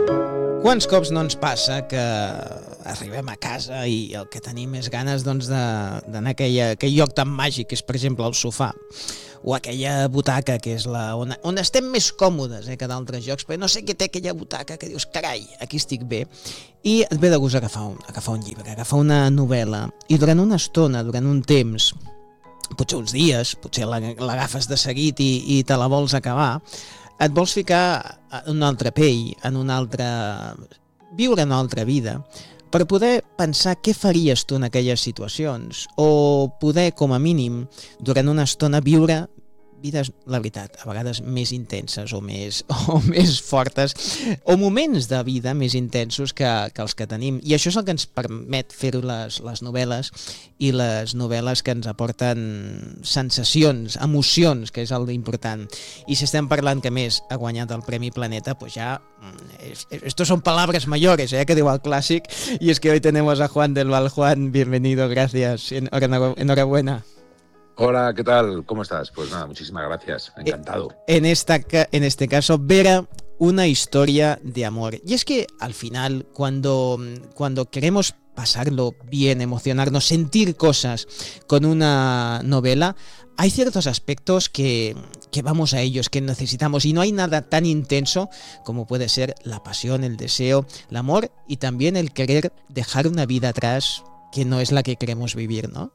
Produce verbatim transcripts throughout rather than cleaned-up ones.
Quants cops no ens passa que arribem a casa i el que tenim és ganes doncs, d'anar a aquella, aquell lloc tan màgic que és, per exemple, el sofà, o aquella butaca que és la on, on estem més còmodes eh, que d'altres llocs, però no sé què té aquella butaca que dius, carai, aquí estic bé, i et ve de gust agafar un, agafar un llibre, agafar una novel·la, i durant una estona, durant un temps, potser uns dies, potser l'agafes de seguit i, i te la vols acabar, et vols ficar en una altra pell, en una altra... viure una altra vida, per poder pensar què faries tu en aquelles situacions, o poder, com a mínim, durant una estona viure vides, la veritat, a vegades més intenses o més, o més fortes, o moments de vida més intensos que, que els que tenim. I això és el que ens permet fer-ho les, les novel·les, i les novel·les que ens aporten sensacions, emocions, que és el important. I si estem parlant que més ha guanyat el Premi Planeta, pues ja... Estos son palabras mayores, ¿eh? Que digo al clásic. Y es que hoy tenemos a Juan del Val. Juan, bienvenido, gracias, enhorabuena. Hola, ¿qué tal? ¿Cómo estás? Pues nada, muchísimas gracias, encantado. En, esta, en este caso, Vera, una historia de amor. Y es que al final, cuando, cuando queremos pasarlo bien, emocionarnos, sentir cosas con una novela, hay ciertos aspectos que, que vamos a ellos, que necesitamos, y no hay nada tan intenso como puede ser la pasión, el deseo, el amor y también el querer dejar una vida atrás que no es la que queremos vivir, ¿no?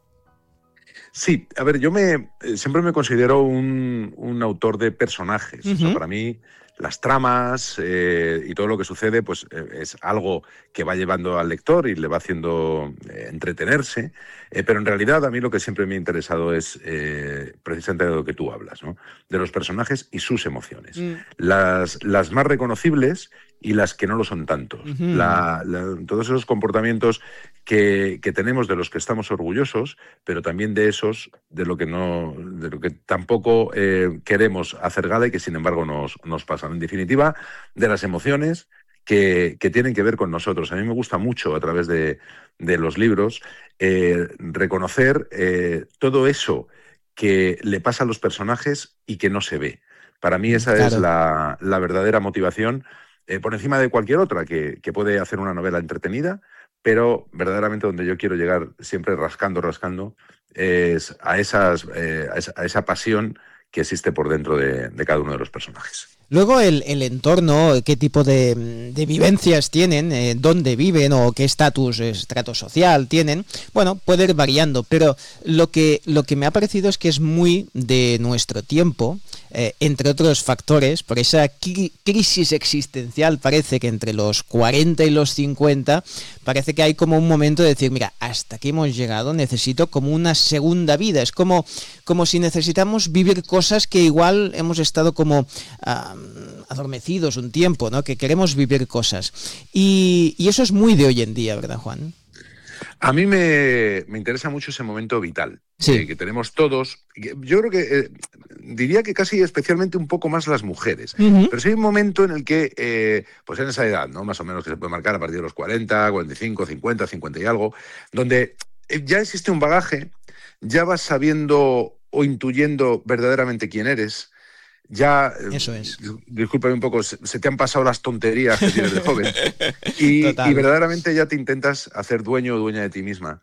Sí, a ver, yo me siempre me considero un, un autor de personajes. Uh-huh. O sea, para mí las tramas eh, y todo lo que sucede pues eh, es algo que va llevando al lector y le va haciendo eh, entretenerse, eh, pero en realidad a mí lo que siempre me ha interesado es eh, precisamente de lo que tú hablas, ¿no? De los personajes y sus emociones. Mm. Las, las más reconocibles y las que no lo son tantos. Uh-huh. La, la, todos esos comportamientos que, que tenemos, de los que estamos orgullosos, pero también de esos de lo que no, de lo que tampoco eh, queremos hacer gala y que sin embargo nos, nos pasan. En definitiva, de las emociones que, que tienen que ver con nosotros. A mí me gusta mucho a través de, de los libros eh, reconocer eh, todo eso que le pasa a los personajes y que no se ve. Para mí esa claro. es la, la verdadera motivación, Eh, por encima de cualquier otra, que, que puede hacer una novela entretenida, pero verdaderamente donde yo quiero llegar, siempre rascando, rascando, es a, esas, eh, a, esa, a esa pasión que existe por dentro de, de cada uno de los personajes. Luego el, el entorno, qué tipo de, de vivencias tienen, eh, dónde viven o qué estatus, estrato social tienen, bueno, puede ir variando, pero lo que, lo que me ha parecido es que es muy de nuestro tiempo, eh, entre otros factores, por esa cri- crisis existencial parece que entre los cuarenta y los cincuenta, parece que hay como un momento de decir, mira, hasta aquí hemos llegado, necesito como una segunda vida, es como, como si necesitamos vivir cosas que igual hemos estado como... Uh, adormecidos un tiempo, ¿no? Que queremos vivir cosas. Y, y eso es muy de hoy en día, ¿verdad, Juan? A mí me, me interesa mucho ese momento vital sí. eh, que tenemos todos. Yo creo que eh, diría que casi especialmente un poco más las mujeres. Uh-huh. Pero sí hay un momento en el que, eh, pues en esa edad, ¿no? Más o menos que se puede marcar a partir de los cuarenta, cuarenta y cinco, cincuenta, cincuenta y algo, donde ya existe un bagaje, ya vas sabiendo o intuyendo verdaderamente quién eres. Ya, eso es. Discúlpame un poco, se, se te han pasado las tonterías que tienes de joven y, y verdaderamente ya te intentas hacer dueño o dueña de ti misma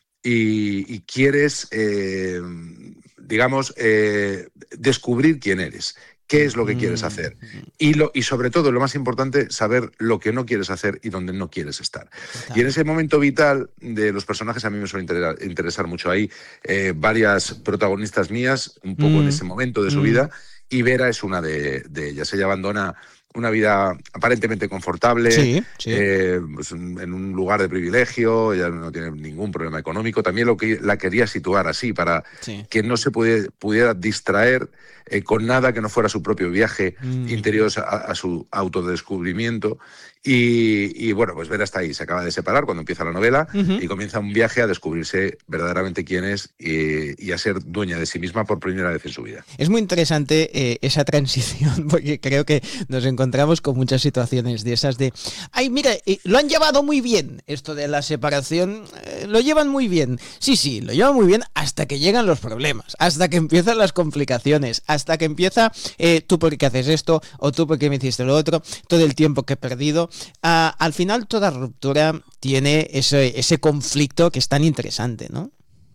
y, y quieres, eh, digamos, eh, descubrir quién eres, qué es lo que quieres hacer y, lo, y sobre todo, lo más importante, saber lo que no quieres hacer y dónde no quieres estar. Total. Y en ese momento vital de los personajes a mí me suele interesar, interesar mucho ahí eh, varias protagonistas mías, un poco mm. en ese momento de su mm. vida. Y Vera es una de, de ellas. Ella abandona una vida aparentemente confortable, sí, sí. Eh, pues en un lugar de privilegio, ella no tiene ningún problema económico. También lo que la quería situar así, para sí. que no se pudiera, pudiera distraer eh, con nada que no fuera su propio viaje mm. interior a, a su autodescubrimiento. Y, y bueno, pues Vera está ahí, se acaba de separar cuando empieza la novela uh-huh. y comienza un viaje a descubrirse verdaderamente quién es y, y a ser dueña de sí misma por primera vez en su vida. Es muy interesante eh, esa transición, porque creo que nos encontramos con muchas situaciones de esas de, ay, mira, eh, lo han llevado muy bien, esto de la separación, eh, lo llevan muy bien. Sí, sí, lo llevan muy bien hasta que llegan los problemas, hasta que empiezan las complicaciones, hasta que empieza eh, tú por qué haces esto o tú por qué me hiciste lo otro, todo el tiempo que he perdido. uh, al final toda ruptura tiene ese, ese conflicto que es tan interesante, ¿no?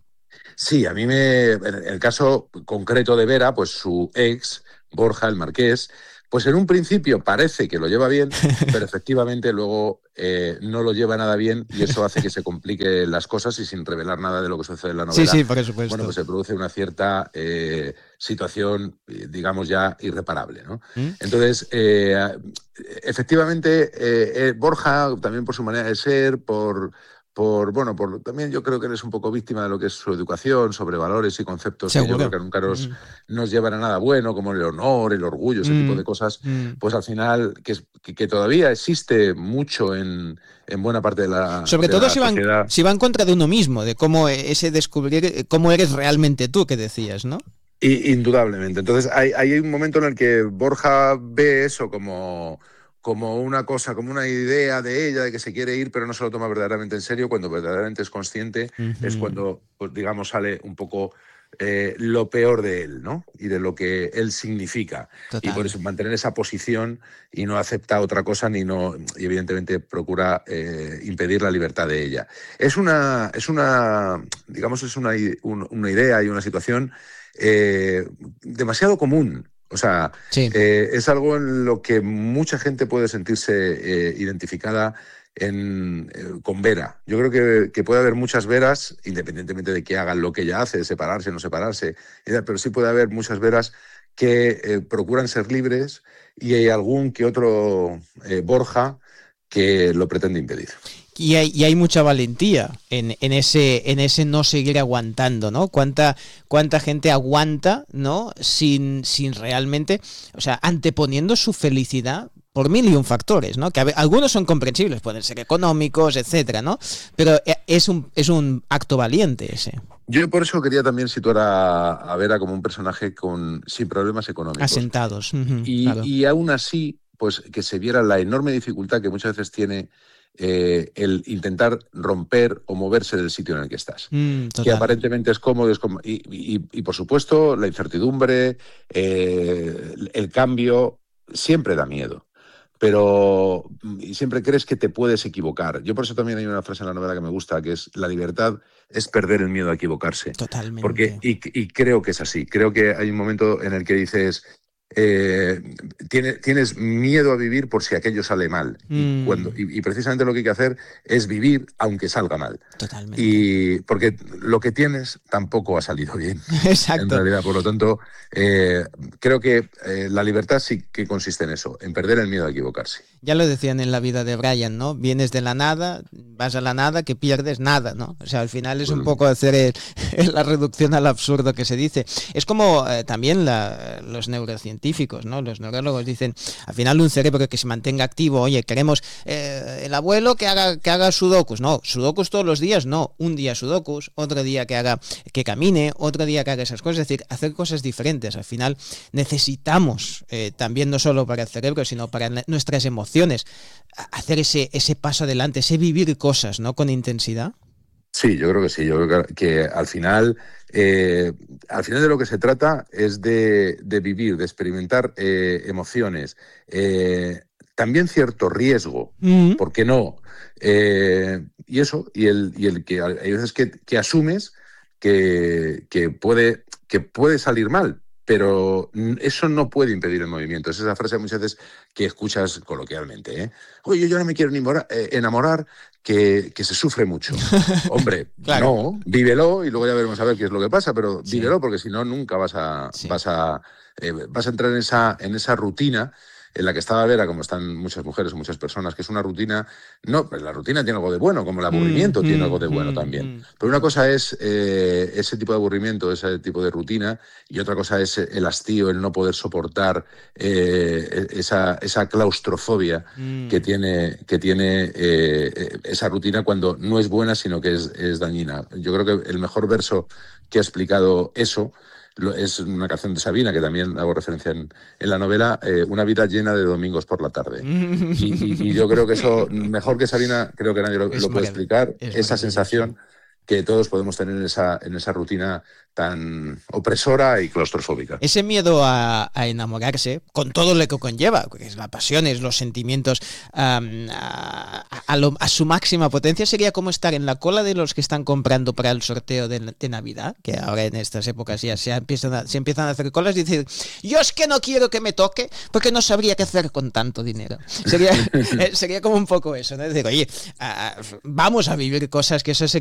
Sí, a mí me... En el caso concreto de Vera, pues su ex, Borja, el marqués, pues en un principio parece que lo lleva bien, pero efectivamente luego eh, no lo lleva nada bien y eso hace que se compliquen las cosas y sin revelar nada de lo que sucede en la novela. Sí, sí, por supuesto. Bueno, pues se produce una cierta eh, situación, digamos, ya irreparable, ¿no? ¿Mm? Entonces, eh, efectivamente, eh, eh, Borja, también por su manera de ser, por... Por, bueno, por, también yo creo que él es un poco víctima de lo que es su educación, sobre valores y conceptos ¿Seguro? Que yo creo que nunca nos, mm. nos llevan a nada bueno, como el honor, el orgullo, ese mm. tipo de cosas, mm. pues al final, que, que, que todavía existe mucho en, en buena parte de la Sobre de todo la si, van, sociedad. si va en contra de uno mismo, de cómo ese descubrir cómo eres realmente tú, que decías, ¿no? Y, indudablemente. Entonces hay, hay un momento en el que Borja ve eso como... como una cosa, como una idea de ella, de que se quiere ir, pero no se lo toma verdaderamente en serio. Cuando verdaderamente es consciente, uh-huh. es cuando, pues, digamos, sale un poco eh, lo peor de él, ¿no? Y de lo que él significa. Total. Y por eso mantener esa posición y no acepta otra cosa, ni no, y evidentemente procura eh, impedir la libertad de ella. Es una, es una digamos, es una, un, una idea y una situación eh, demasiado común. O sea, sí. eh, es algo en lo que mucha gente puede sentirse eh, identificada en, eh, con Vera. Yo creo que, que puede haber muchas Veras, independientemente de que hagan lo que ella hace, separarse, no separarse, pero sí puede haber muchas Veras que eh, procuran ser libres y hay algún que otro eh, Borja que lo pretende impedir. Y hay, y hay mucha valentía en, en, ese, en ese no seguir aguantando, ¿no? ¿Cuánta, cuánta gente aguanta, ¿no? Sin, sin realmente, o sea, anteponiendo su felicidad por mil y un factores, ¿no? Que a ver, algunos son comprensibles, pueden ser económicos, etcétera, ¿no? Pero es un, es un acto valiente ese. Yo por eso quería también situar a, a Vera como un personaje con, sin problemas económicos. Asentados. Uh-huh, y, claro. y aún así, pues que se viera la enorme dificultad que muchas veces tiene Eh, el intentar romper o moverse del sitio en el que estás. Mm, que aparentemente es cómodo, es cómodo y, y, y por supuesto la incertidumbre, eh, el cambio siempre da miedo, pero y siempre crees que te puedes equivocar. Yo por eso también hay una frase en la novela que me gusta, que es: la libertad es perder el miedo a equivocarse. Totalmente. Porque, y, y creo que es así. Creo que hay un momento en el que dices... Eh, tiene, tienes miedo a vivir por si aquello sale mal. Mm. Y, cuando, y, y precisamente lo que hay que hacer es vivir aunque salga mal. Totalmente. Y porque lo que tienes tampoco ha salido bien. Exacto. En realidad, por lo tanto, eh, creo que eh, la libertad sí que consiste en eso, en perder el miedo a equivocarse. Ya lo decían en la vida de Brian, ¿no? Vienes de la nada, vas a la nada, que pierdes nada, ¿no? O sea, al final es un poco hacer el, el, la reducción al absurdo que se dice. Es como eh, también la, los neurocientíficos, ¿no? Los neurólogos dicen, al final un cerebro que se mantenga activo, oye, queremos eh, el abuelo que haga, que haga sudokus, no, sudokus todos los días, no, un día sudokus, otro día que haga, que camine, otro día que haga esas cosas, es decir, hacer cosas diferentes. Al final necesitamos eh, también no solo para el cerebro, sino para nuestras emociones, hacer ese, ese paso adelante, ese vivir cosas, ¿no? Con intensidad. Sí, yo creo que sí. Yo creo que, que al final, eh, al final de lo que se trata es de, de vivir, de experimentar eh, emociones, eh, también cierto riesgo, mm-hmm. ¿por qué no? Eh, y eso, y el, y el que hay veces que, que asumes que, que, puede, que puede salir mal. Pero eso no puede impedir el movimiento. Es esa frase muchas veces que escuchas coloquialmente, ¿eh? Oye, yo no me quiero enamorar, eh, enamorar que, que se sufre mucho. Hombre, claro. No, vívelo y luego ya veremos a ver qué es lo que pasa, pero sí. Vívelo porque si no, nunca vas a, sí. vas a, eh, vas a entrar en esa, en esa rutina en la que estaba Vera, como están muchas mujeres o muchas personas, que es una rutina, no, pues la rutina tiene algo de bueno, como el aburrimiento mm, tiene mm, algo de bueno mm, también. Mm. Pero una cosa es eh, ese tipo de aburrimiento, ese tipo de rutina, y otra cosa es el hastío, el no poder soportar eh, esa, esa claustrofobia mm. que tiene, que tiene eh, esa rutina cuando no es buena, sino que es, es dañina. Yo creo que el mejor verso que ha explicado eso es una canción de Sabina, que también hago referencia en, en la novela, eh, una vida llena de domingos por la tarde. Y, y, y yo creo que eso, mejor que Sabina, creo que nadie lo, lo puede explicar, esa sensación que todos podemos tener en esa, en esa rutina tan opresora y claustrofóbica. Ese miedo a, a enamorarse, con todo lo que conlleva, que es la pasión, es los sentimientos um, a, a, lo, a su máxima potencia, sería como estar en la cola de los que están comprando para el sorteo de, de Navidad, que ahora en estas épocas ya se empiezan, a, se empiezan a hacer colas y decir, yo es que no quiero que me toque porque no sabría qué hacer con tanto dinero. Sería, sería como un poco eso, ¿no? Decir, oye, uh, vamos a vivir cosas que eso sería